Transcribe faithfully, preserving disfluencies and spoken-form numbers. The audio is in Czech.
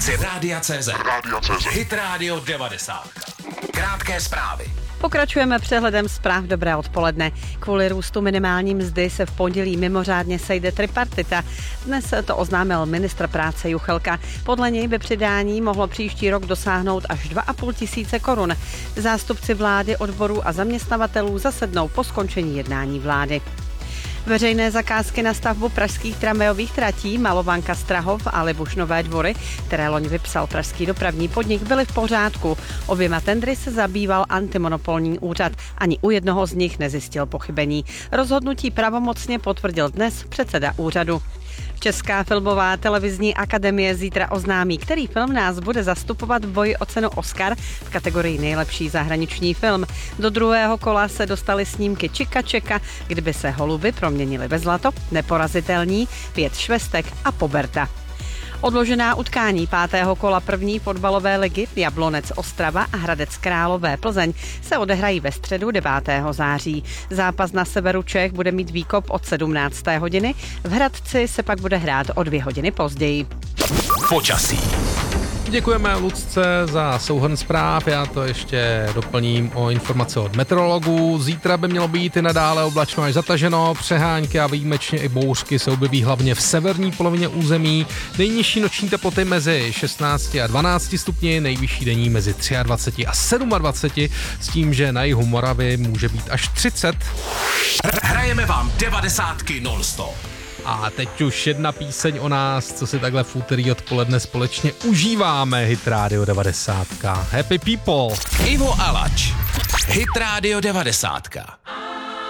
aplikaci Rádia tečka cé zet. Hit Radio devadesát. Krátké zprávy. Pokračujeme přehledem zpráv. Dobré odpoledne. Kvůli růstu minimální mzdy se v pondělí mimořádně sejde tripartita. Dnes to oznámil ministr práce Juchelka. Podle něj by přidání mohlo příští rok dosáhnout až dva a půl tisíce korun. Zástupci vlády, odborů a zaměstnavatelů zasednou po skončení jednání vlády. Veřejné zakázky na stavbu pražských tramvajových tratí Malovanka Strahov a Libuš Nové Dvory, které loni vypsal pražský dopravní podnik, byly v pořádku. Oběma tendry se zabýval antimonopolní úřad. Ani u jednoho z nich nezjistil pochybení. Rozhodnutí pravomocně potvrdil dnes předseda úřadu. Česká filmová televizní akademie zítra oznámí, který film nás bude zastupovat v boji o cenu Oscar v kategorii nejlepší zahraniční film. Do druhého kola se dostaly snímky Čika Čeka, kdyby se holuby proměnily ve zlato, Neporazitelní, Pět švestek a Poberta. Odložená utkání pátého kola první fotbalové ligy Jablonec Ostrava a Hradec Králové Plzeň se odehrají ve středu devátého září. Zápas na severu Čech bude mít výkop od sedmnácté hodiny, v Hradci se pak bude hrát o dvě hodiny později. Počasí. Děkujeme Lucce za souhrn zpráv, já to ještě doplním o informace od meteorologů. Zítra by mělo být i nadále oblačno až zataženo, přehánky a výjimečně i bouřky se objeví hlavně v severní polovině území. Nejnižší noční teploty mezi šestnácti a dvanácti stupni, nejvyšší denní mezi dvaceti třemi a dvaceti sedmi, s tím, že na jihu Moravy může být až třicet. Hrajeme vám devadesátky non-stop. A teď už jedna píseň o nás, co si takhle v úterý odpoledne společně užíváme. Hit Radio devadesát. Happy People. Ivo Alač. Hit Radio devadesát.